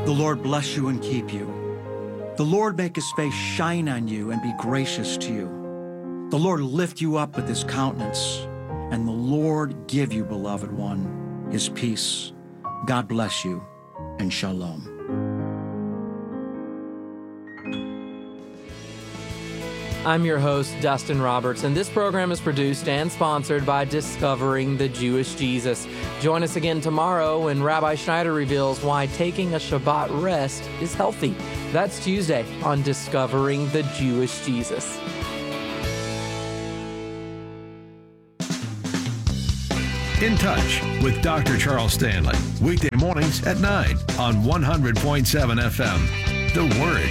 The Lord bless you and keep you. The Lord make his face shine on you and be gracious to you. The Lord lift you up with his countenance, and the Lord give you, beloved one, his peace. God bless you, and shalom. I'm your host, Dustin Roberts, and this program is produced and sponsored by Discovering the Jewish Jesus. Join us again tomorrow when Rabbi Schneider reveals why taking a Shabbat rest is healthy. That's Tuesday on Discovering the Jewish Jesus. In Touch with Dr. Charles Stanley. Weekday mornings at 9 on 100.7 FM. The Word.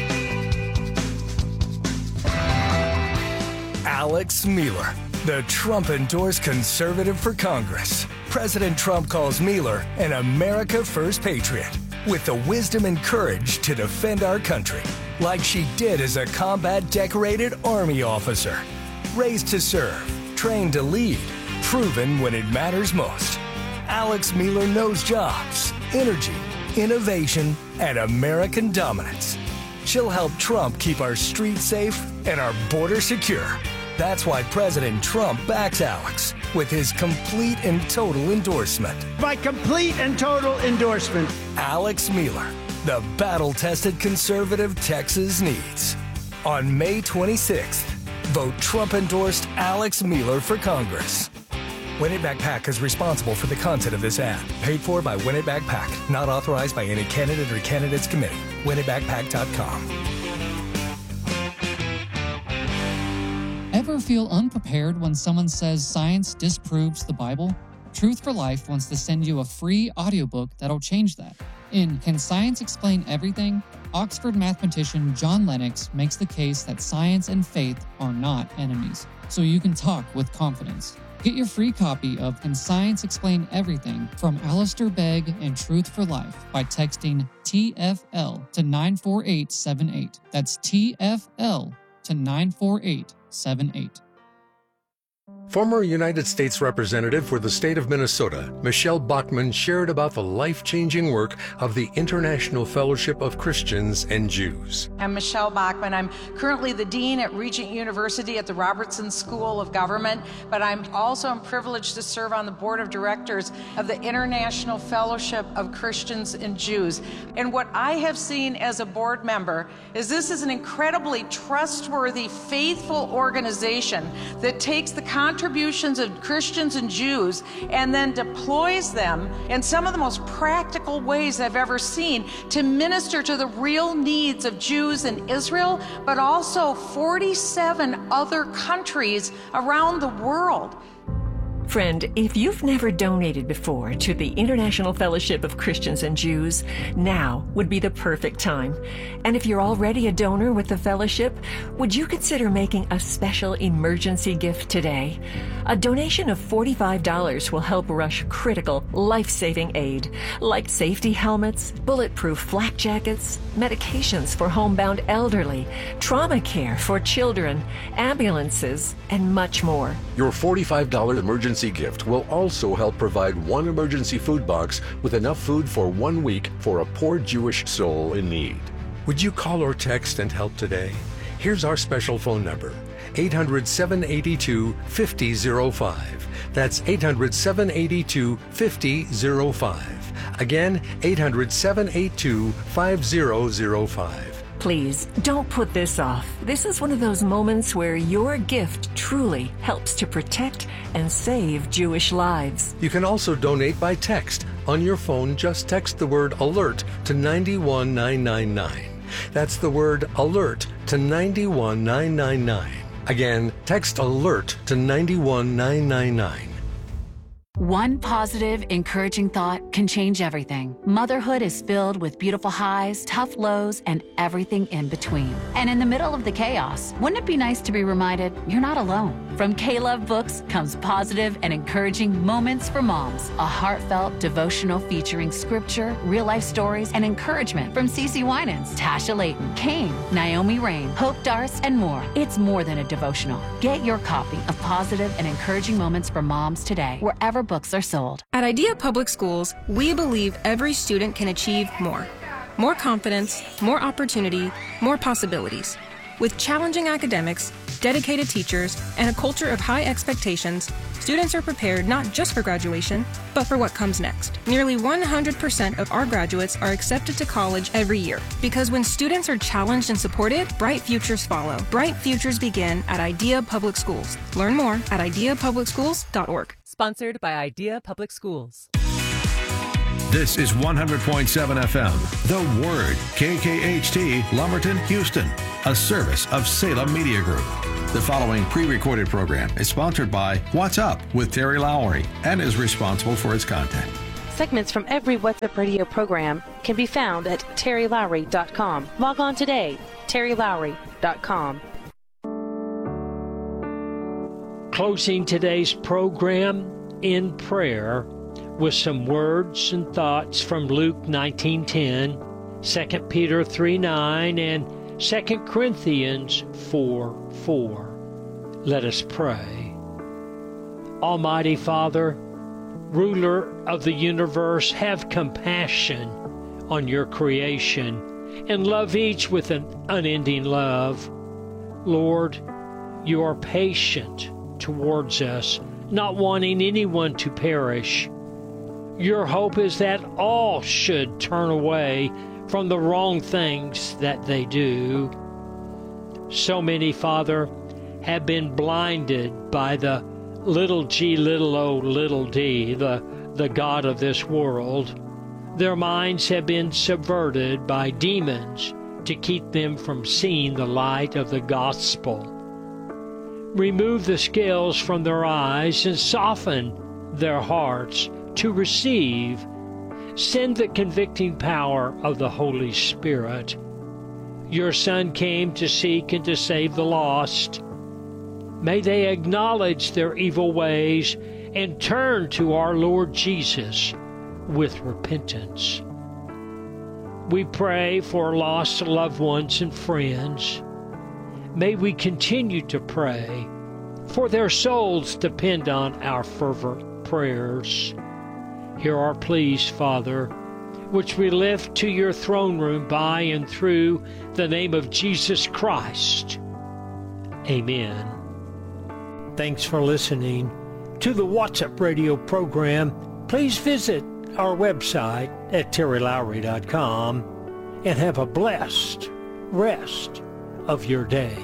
Alex Mueller, the Trump-endorsed conservative for Congress. President Trump calls Mueller an America First patriot with the wisdom and courage to defend our country, like she did as a combat-decorated Army officer. Raised to serve, trained to lead, proven when it matters most. Alex Mueller knows jobs, energy, innovation, and American dominance. She'll help Trump keep our streets safe and our border secure. That's why President Trump backs Alex with his complete and total endorsement. My complete and total endorsement. Alex Mueller, the battle-tested conservative Texas needs. On May 26th, vote Trump-endorsed Alex Mueller for Congress. Win It Back PAC is responsible for the content of this ad. Paid for by Win It Back PAC. Not authorized by any candidate or candidates committee. WinItBackPAC.com. Ever feel unprepared when someone says science disproves the Bible? Truth for Life wants to send you a free audiobook that'll change that. In Can Science Explain Everything?, Oxford mathematician John Lennox makes the case that science and faith are not enemies, so you can talk with confidence. Get your free copy of Can Science Explain Everything from Alistair Begg and Truth for Life by texting TFL to 94878. That's TFL to 94878. Former United States Representative for the state of Minnesota, Michelle Bachmann, shared about the life-changing work of the International Fellowship of Christians and Jews. I'm Michelle Bachmann. I'm currently the Dean at Regent University at the Robertson School of Government, but I'm also privileged to serve on the Board of Directors of the International Fellowship of Christians and Jews. And what I have seen as a board member is this is an incredibly trustworthy, faithful organization that takes the contributions of Christians and Jews and then deploys them in some of the most practical ways I've ever seen to minister to the real needs of Jews in Israel, but also 47 other countries around the world. Friend, if you've never donated before to the International Fellowship of Christians and Jews, now would be the perfect time. And if you're already a donor with the fellowship, would you consider making a special emergency gift today? A donation of $45 will help rush critical, life-saving aid, like safety helmets, bulletproof flak jackets, medications for homebound elderly, trauma care for children, ambulances, and much more. Your $45 emergency gift will also help provide one emergency food box with enough food for 1 week for a poor Jewish soul in need. Would you call or text and help today? Here's our special phone number, 800-782-5005. That's 800-782-5005. Again, 800-782-5005. Please, don't put this off. This is one of those moments where your gift truly helps to protect and save Jewish lives. You can also donate by text. On your phone, just text the word ALERT to 91999. That's the word ALERT to 91999. Again, text ALERT to 91999. One positive, encouraging thought can change everything. Motherhood is filled with beautiful highs, tough lows, and everything in between. And in the middle of the chaos, wouldn't it be nice to be reminded you're not alone? From K-Love Books comes positive and encouraging Moments for Moms, a heartfelt devotional featuring scripture, real-life stories, and encouragement from CeCe Winans, Tasha Layton, Kane, Naomi Rain, Hope Darst, and more. It's more than a devotional. Get your copy of Positive and Encouraging Moments for Moms today, wherever books are sold. At Idea Public Schools, we believe every student can achieve more. more confidence, more opportunity, more possibilities. With challenging academics, dedicated teachers, and a culture of high expectations, students are prepared not just for graduation, but for what comes next. Nearly 100% of our graduates are accepted to college every year. Because when students are challenged and supported, bright futures follow. Bright futures begin at IDEA Public Schools. Learn more at ideapublicschools.org. Sponsored by IDEA Public Schools. This is 100.7 FM, The Word, KKHT, Lumberton, Houston, a service of Salem Media Group. The following pre-recorded program is sponsored by What's Up with Terry Lowry and is responsible for its content. Segments from every What's Up radio program can be found at terrylowry.com. Log on today, terrylowry.com. Closing today's program in prayer with some words and thoughts from Luke 19:10, 2 Peter 3:9, and 2 Corinthians 4:4. Let us pray. Almighty Father, ruler of the universe, have compassion on your creation and love each with an unending love. Lord, you are patient towards us, not wanting anyone to perish. Your hope is that all should turn away from the wrong things that they do. So many, Father, have been blinded by the little g, little o, little d, the God of this world. Their minds have been subverted by demons to keep them from seeing the light of the gospel. Remove the scales from their eyes and soften their hearts to receive. Send the convicting power of the Holy Spirit. Your Son came to seek and to save the lost. May they acknowledge their evil ways and turn to our Lord Jesus with repentance. We pray for lost loved ones and friends. May we continue to pray, for their souls depend on our fervent prayers. Hear our pleas, Father, which we lift to your throne room by and through the name of Jesus Christ. Amen. Thanks for listening to the What's Up radio program. Please visit our website at terrylowry.com and have a blessed rest of your day.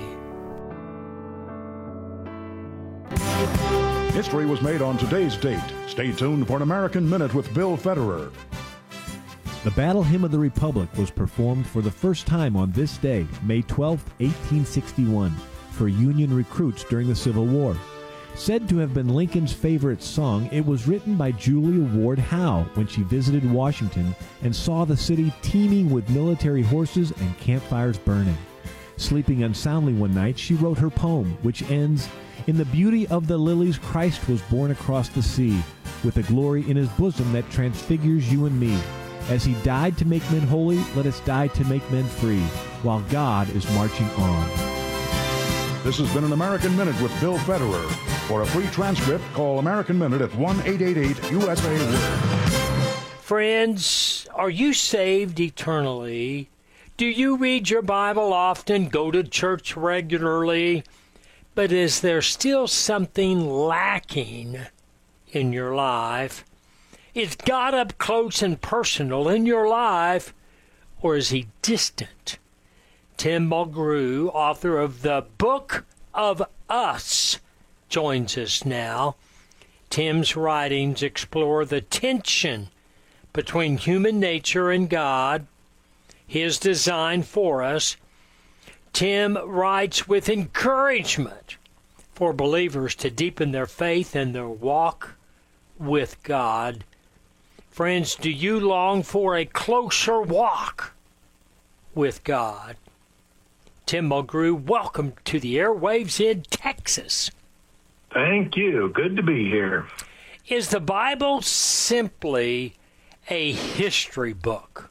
History was made on today's date. Stay tuned for an American Minute with Bill Federer. The Battle Hymn of the Republic was performed for the first time on this day, May 12, 1861, for Union recruits during the Civil War. Said to have been Lincoln's favorite song, it was written by Julia Ward Howe when she visited Washington and saw the city teeming with military horses and campfires burning. Sleeping unsoundly one night, she wrote her poem, which ends, "In the beauty of the lilies Christ was born across the sea, with a glory in his bosom that transfigures you and me. As he died to make men holy, let us die to make men free, while God is marching on." This has been an American Minute with Bill Federer. For a free transcript, call American Minute at 1-888-USA-WORD. Friends, are you saved eternally? Do you read your Bible often, go to church regularly? But is there still something lacking in your life? Is God up close and personal in your life, or is he distant? Tim Mulgrew, author of the Book of Us, joins us now. Tim's writings explore the tension between human nature and God, his design for us. Tim writes with encouragement for believers to deepen their faith and their walk with God. Friends, do you long for a closer walk with God? Tim Mulgrew, welcome to the airwaves in Texas. Thank you. Good to be here. Is the Bible simply a history book?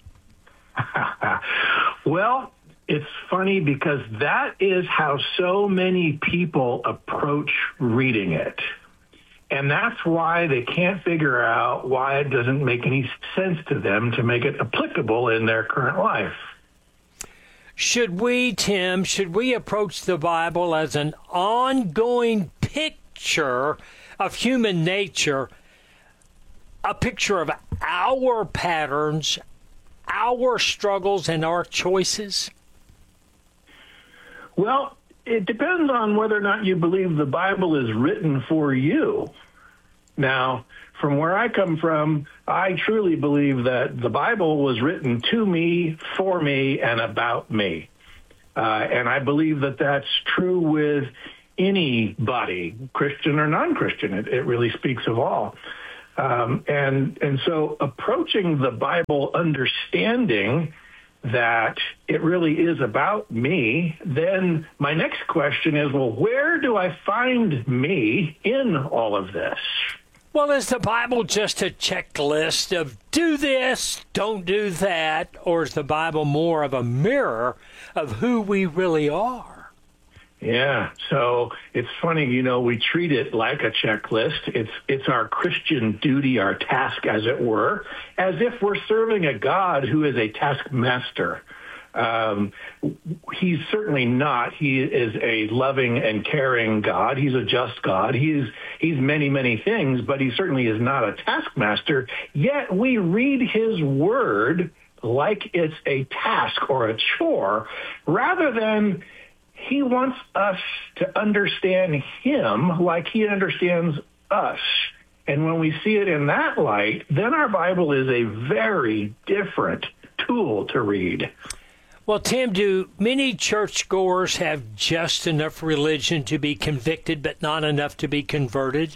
Well, it's funny because that is how so many people approach reading it. And that's why they can't figure out why it doesn't make any sense to them to make it applicable in their current life. Should we approach the Bible as an ongoing picture of human nature, a picture of our patterns, our struggles, and our choices? Well, it depends on whether or not you believe the Bible is written for you. Now, from where I come from, I truly believe that the Bible was written to me, for me, and about me. And I believe that that's true with anybody, Christian or non-Christian. It really speaks of all. And so approaching the Bible understanding that it really is about me, then my next question is, well, where do I find me in all of this? Well, is the Bible just a checklist of do this, don't do that, or is the Bible more of a mirror of who we really are? Yeah, so it's funny, we treat it like a checklist. It's our Christian duty, our task, as it were, as if we're serving a God who is a taskmaster. He's certainly not. He is a loving and caring God. He's a just God. He's many, many things, but he certainly is not a taskmaster. Yet we read his word like it's a task or a chore, rather than he wants us to understand him like he understands us. And when we see it in that light, then our Bible is a very different tool to read. Well, Tim, do many churchgoers have just enough religion to be convicted, but not enough to be converted?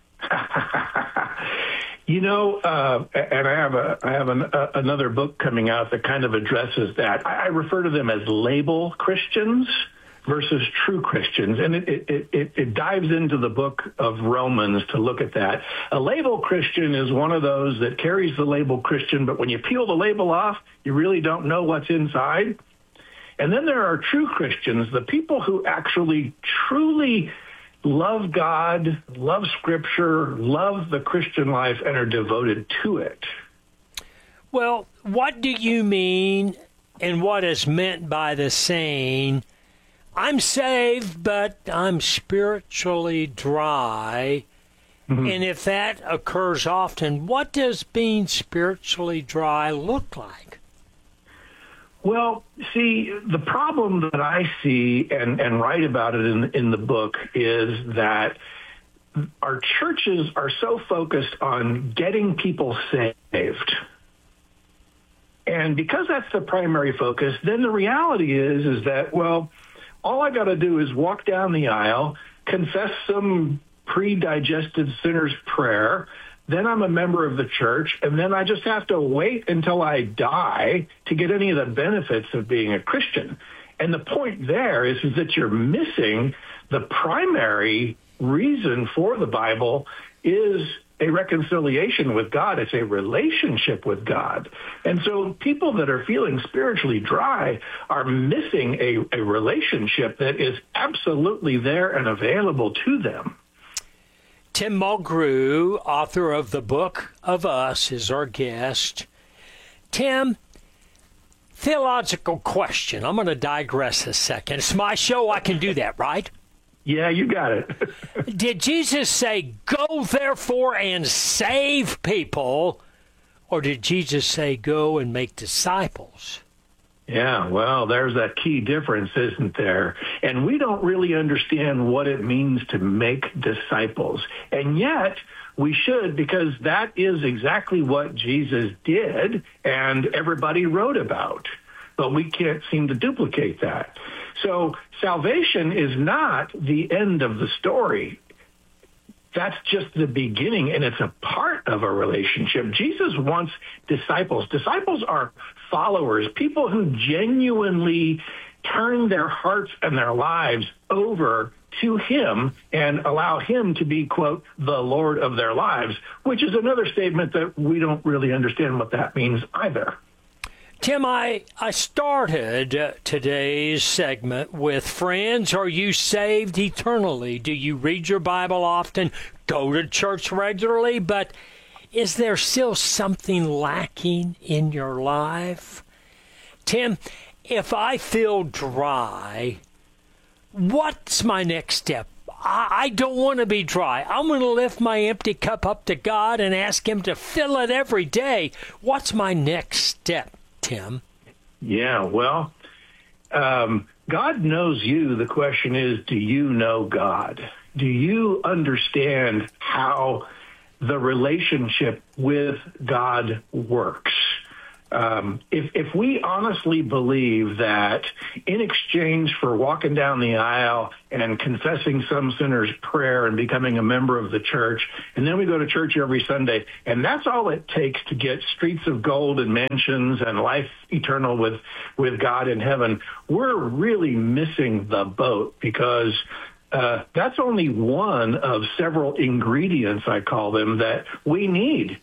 And I have another book coming out that kind of addresses that. I refer to them as label Christians versus true Christians. And it dives into the book of Romans to look at that. A label Christian is one of those that carries the label Christian, but when you peel the label off, you really don't know what's inside. And then there are true Christians, the people who actually truly love God, love Scripture, love the Christian life, and are devoted to it. Well, what do you mean and what is meant by the saying, I'm saved, but I'm spiritually dry? Mm-hmm. And if that occurs often, what does being spiritually dry look like? Well, see, the problem that I see and write about it in the book is that our churches are so focused on getting people saved. And because that's the primary focus, then the reality is that, well, all I got to do is walk down the aisle, confess some pre-digested sinner's prayer, then I'm a member of the church, and then I just have to wait until I die to get any of the benefits of being a Christian. And the point there is that you're missing the primary reason for the Bible is a reconciliation with God. It's a relationship with God. And so people that are feeling spiritually dry are missing a relationship that is absolutely there and available to them. Tim Mulgrew, author of the Book of Us, is our guest. Tim, theological question. I'm going to digress a second. It's my show. I can do that, right? Yeah, you got it. Did Jesus say, go therefore and save people? Or did Jesus say, go and make disciples? Yeah, well, there's that key difference, isn't there? And we don't really understand what it means to make disciples. And yet, we should, because that is exactly what Jesus did and everybody wrote about. But we can't seem to duplicate that. So salvation is not the end of the story. That's just the beginning, and it's a part of a relationship. Jesus wants disciples. Disciples are followers, people who genuinely turn their hearts and their lives over to him and allow him to be, quote, the Lord of their lives, which is another statement that we don't really understand what that means either. Tim, I started today's segment with, friends, are you saved eternally? Do you read your Bible often, go to church regularly, but is there still something lacking in your life? Tim, if I feel dry, what's my next step? I don't want to be dry. I'm going to lift my empty cup up to God and ask Him to fill it every day. What's my next step, Tim? Yeah, well, God knows you. The question is, do you know God? Do you understand how the relationship with God works? If we honestly believe that in exchange for walking down the aisle and confessing some sinner's prayer and becoming a member of the church, and then we go to church every Sunday, and that's all it takes to get streets of gold and mansions and life eternal with God in heaven, we're really missing the boat, because that's only one of several ingredients, I call them, that we need.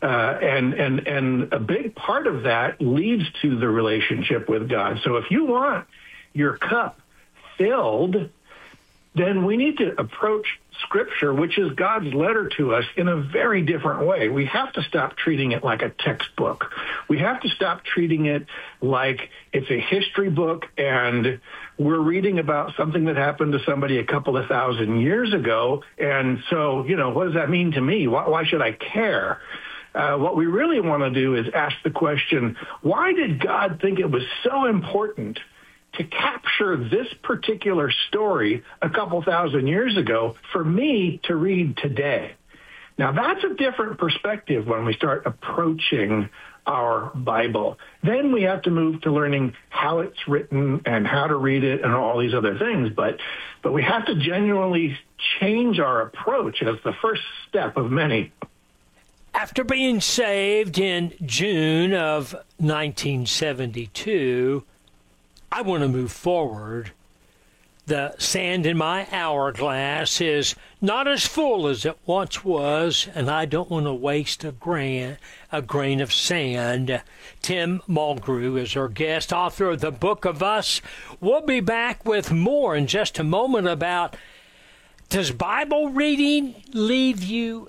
And a big part of that leads to the relationship with God. So if you want your cup filled, then we need to approach Scripture, which is God's letter to us, in a very different way. We have to stop treating it like a textbook. We have to stop treating it like it's a history book and we're reading about something that happened to somebody a couple of thousand years ago. And so, what does that mean to me? Why should I care? What we really want to do is ask the question, why did God think it was so important to capture this particular story a couple thousand years ago for me to read today? Now, that's a different perspective when we start approaching our Bible. Then we have to move to learning how it's written and how to read it and all these other things. But we have to genuinely change our approach as the first step of many. After being saved in June of 1972, I want to move forward. The sand in my hourglass is not as full as it once was, and I don't want to waste a grain of sand. Tim Mulgrew is our guest, author of the Book of Us. We'll be back with more in just a moment about, does Bible reading leave you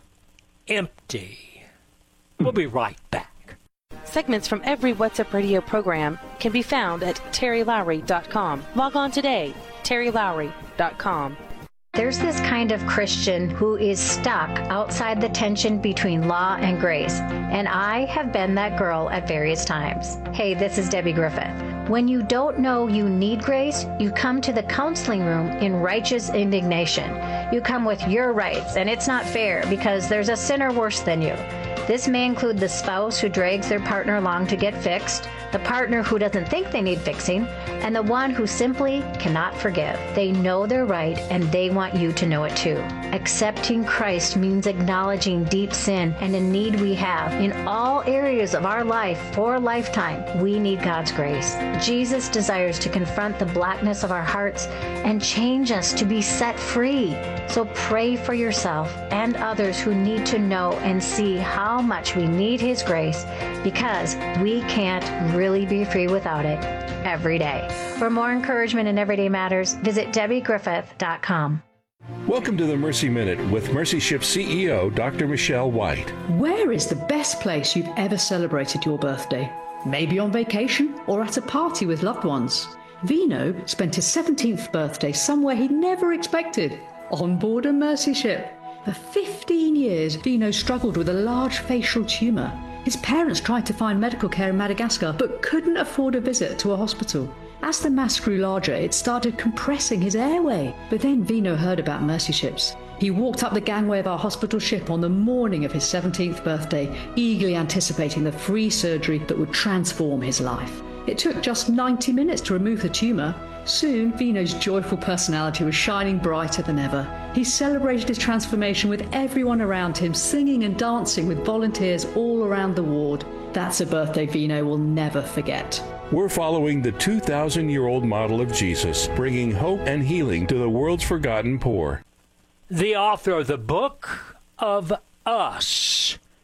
empty? We'll be right back. Segments from every What's Up Radio program can be found at terrylowry.com. Log on today, terrylowry.com. There's this kind of Christian who is stuck outside the tension between law and grace, and I have been that girl at various times. Hey, this is Debbie Griffith. When you don't know you need grace, you come to the counseling room in righteous indignation. You come with your rights, and it's not fair because there's a sinner worse than you. This may include the spouse who drags their partner along to get fixed, the partner who doesn't think they need fixing, and the one who simply cannot forgive. They know they're right, and they want you to know it too. Accepting Christ means acknowledging deep sin and a need we have in all areas of our life for a lifetime. We need God's grace. Jesus desires to confront the blackness of our hearts and change us to be set free. So pray for yourself and others who need to know and see how much we need His grace, because we can't really be free without it every day. For more encouragement in everyday matters, visit DebbieGriffith.com. Welcome to the Mercy Minute with Mercy Ship CEO, Dr. Michelle White. Where is the best place you've ever celebrated your birthday? Maybe on vacation or at a party with loved ones. Vino spent his 17th birthday somewhere he'd never expected, on board a Mercy ship. For 15 years, Vino struggled with a large facial tumour. His parents tried to find medical care in Madagascar, but couldn't afford a visit to a hospital. As the mass grew larger, it started compressing his airway. But then Vino heard about Mercy ships. He walked up the gangway of our hospital ship on the morning of his 17th birthday, eagerly anticipating the free surgery that would transform his life. It took just 90 minutes to remove the tumour. Soon, Vino's joyful personality was shining brighter than ever. He celebrated his transformation with everyone around him, singing and dancing with volunteers all around the ward. That's a birthday Vino will never forget. We're following the 2,000-year-old model of Jesus, bringing hope and healing to the world's forgotten poor. The author of the Book of Us.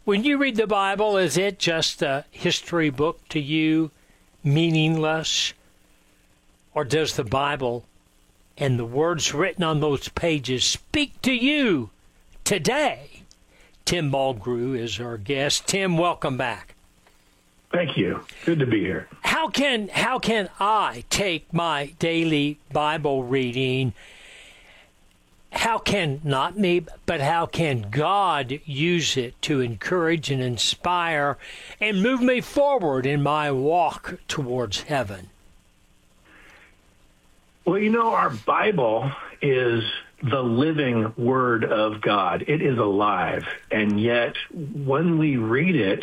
When you read the Bible, is it just a history book to you, meaningless? Or does the Bible and the words written on those pages speak to you today? Tim Mulgrew is our guest. Tim, welcome back. Thank you. Good to be here. How can I take my daily Bible reading? How can, not me, but how can God use it to encourage and inspire and move me forward in my walk towards heaven? Well, you know, our Bible is the living Word of God. It is alive. And yet, when we read it,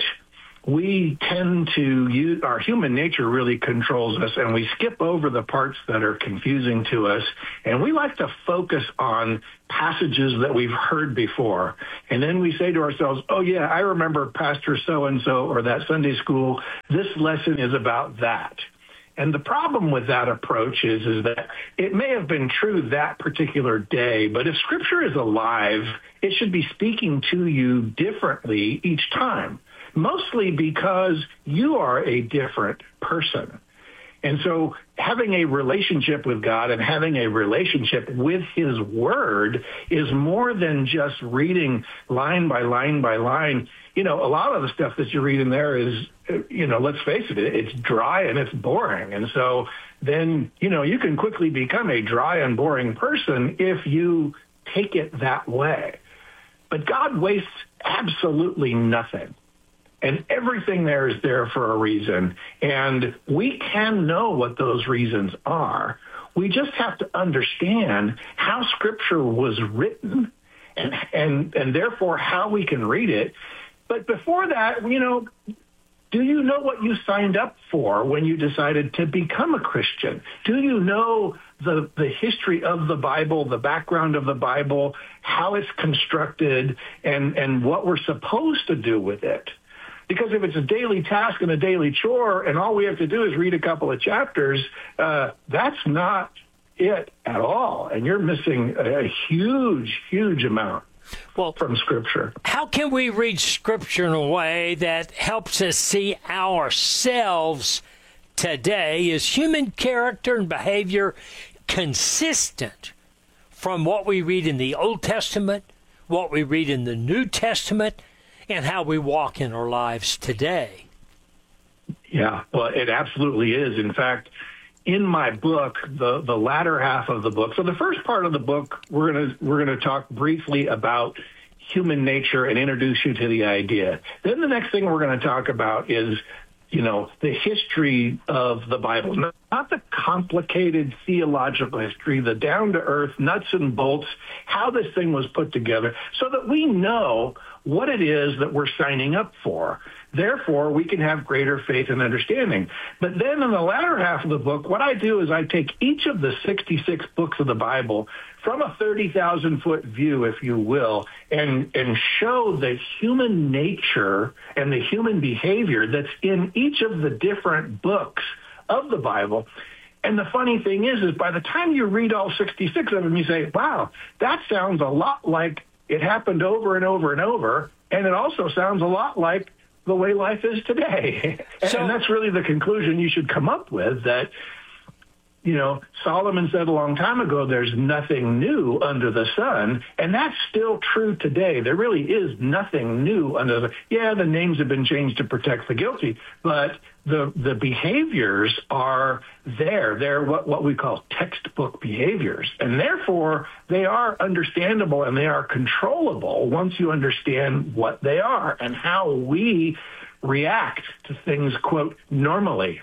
we tend to use, our human nature really controls us, and we skip over the parts that are confusing to us. And we like to focus on passages that we've heard before. And then we say to ourselves, oh, yeah, I remember Pastor so-and-so or that Sunday school. This lesson is about that. And the problem with that approach is that it may have been true that particular day, but if Scripture is alive, it should be speaking to you differently each time, mostly because you are a different person. And so having a relationship with God and having a relationship with His Word is more than just reading line by line by line. You know, a lot of the stuff that you read in there is, you know, let's face it, it's dry and it's boring. And so then, you know, you can quickly become a dry and boring person if you take it that way. But God wastes absolutely nothing. And everything there is there for a reason. And we can know what those reasons are. We just have to understand how Scripture was written and therefore how we can read it. But before that, you know, do you know what you signed up for when you decided to become a Christian? Do you know the history of the Bible, the background of the Bible, how it's constructed, and what we're supposed to do with it? Because if it's a daily task and a daily chore and all we have to do is read a couple of chapters, that's not it at all. And you're missing a huge, huge amount from Scripture. How can we read Scripture in a way that helps us see ourselves today? Is human character and behavior consistent from what we read in the Old Testament, what we read in the New Testament, and how we walk in our lives today? Yeah, well, it absolutely is. In fact, in my book, the latter half of the book, so the first part of the book, we're gonna talk briefly about human nature and introduce you to the idea. Then the next thing we're going to talk about is, you know, the history of the Bible, not the complicated theological history, the down-to-earth nuts and bolts, how this thing was put together, so that we know what it is that we're signing up for. Therefore, we can have greater faith and understanding. But then in the latter half of the book, what I do is I take each of the 66 books of the Bible from a 30,000-foot view, if you will, and show the human nature and the human behavior that's in each of the different books of the Bible. And the funny thing is by the time you read all 66 of them, you say, wow, that sounds a lot like it happened over and over and over, and it also sounds a lot like the way life is today. And that's really the conclusion you should come up with, that, you know, Solomon said a long time ago, there's nothing new under the sun, and that's still true today. There really is nothing new under the, the names have been changed to protect the guilty, but the behaviors are there. They're what we call textbook behaviors, and therefore they are understandable and they are controllable once you understand what they are and how we react to things, quote, normally.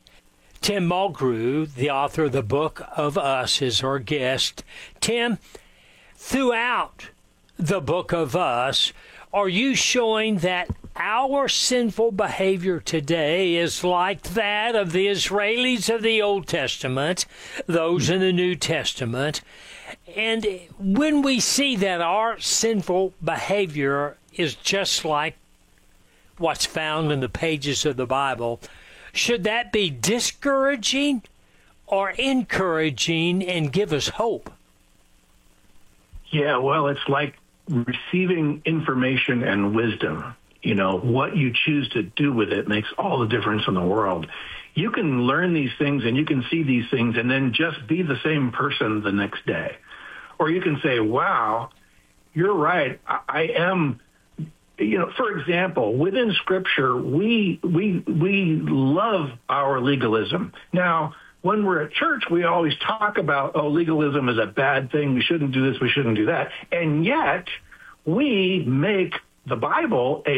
Tim Mulgrew, the author of the Book of Us, is our guest. Tim, throughout the Book of Us, are you showing that our sinful behavior today is like that of the Israelis of the Old Testament, those in the New Testament? And when we see that our sinful behavior is just like what's found in the pages of the Bible, should that be discouraging or encouraging and give us hope? Yeah, well, it's like receiving information and wisdom. what you choose to do with it makes all the difference in the world. You can learn these things and you can see these things and then just be the same person the next day. Or you can say, wow, you're right. I am, for example, within Scripture, we love our legalism. Now, when we're at church, we always talk about, legalism is a bad thing. We shouldn't do this. We shouldn't do that. And yet we make the Bible a